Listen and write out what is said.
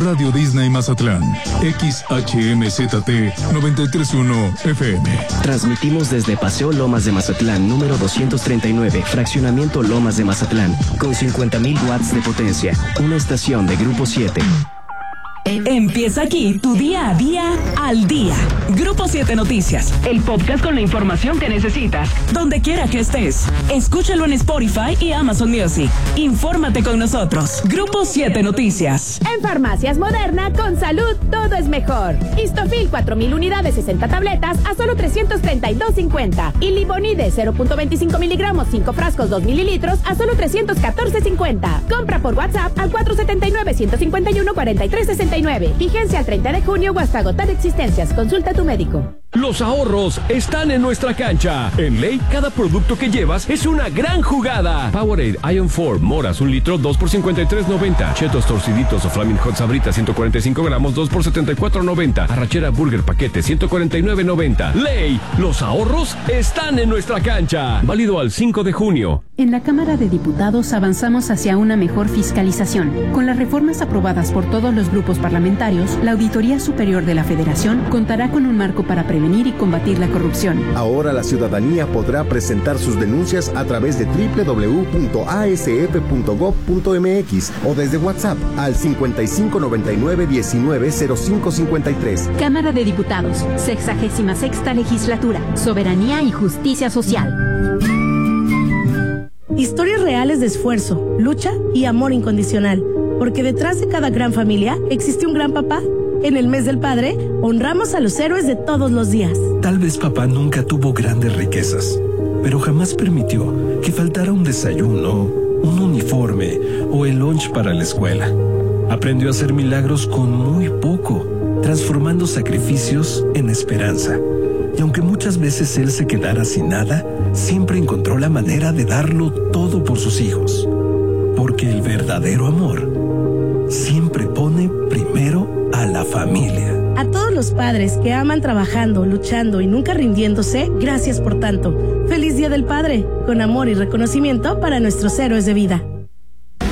Radio Disney Mazatlán, XHMZT 931 FM. Transmitimos desde Paseo Lomas de Mazatlán, número 239, Fraccionamiento Lomas de Mazatlán, con 50,000 watts de potencia. Una estación de Grupo 7. Empieza aquí tu día a día al día. Grupo 7 Noticias, el podcast con la información que necesitas, donde quiera que estés. Escúchalo en Spotify y Amazon Music. Infórmate con nosotros. Grupo 7 Noticias. En Farmacias Moderna, con salud, todo es mejor. Histofil 4,000 unidades, 60 tabletas a solo $332.50. Y Libonide 0.25 miligramos, 5 frascos, 2 mililitros a solo $314.50. Compra por WhatsApp al 479-151-4369. Vigencia al 30 de junio o hasta agotar existencias. Consulta a tu médico. Los ahorros están en nuestra cancha. En Ley, cada producto que llevas es una gran jugada. Powerade Ion 4, moras, 1 litro, 2 por $53.90. Chetos torciditos o Flaming Hot Sabritas, 145 gramos, 2 por $74.90. Arrachera Burger paquete, $149.90. Ley, los ahorros están en nuestra cancha. Válido al 5 de junio. En la Cámara de Diputados avanzamos hacia una mejor fiscalización. Con las reformas aprobadas por todos los grupos parlamentarios, la Auditoría Superior de la Federación contará con un marco para prevenir y combatir la corrupción. Ahora la ciudadanía podrá presentar sus denuncias a través de www.asf.gov.mx o desde WhatsApp al 5599-190553. Cámara de Diputados, 66ª Legislatura, Soberanía y Justicia Social. Historias reales de esfuerzo, lucha y amor incondicional, porque detrás de cada gran familia existe un gran papá. En el mes del padre, honramos a los héroes de todos los días. Tal vez papá nunca tuvo grandes riquezas, pero jamás permitió que faltara un desayuno, un uniforme o el lunch para la escuela. Aprendió a hacer milagros con muy poco, transformando sacrificios en esperanza. Y aunque muchas veces él se quedara sin nada, siempre encontró la manera de darlo todo por sus hijos. Porque el verdadero amor siempre pone primero a la familia. A todos los padres que aman trabajando, luchando y nunca rindiéndose, gracias por tanto. Feliz Día del Padre, con amor y reconocimiento para nuestros héroes de vida.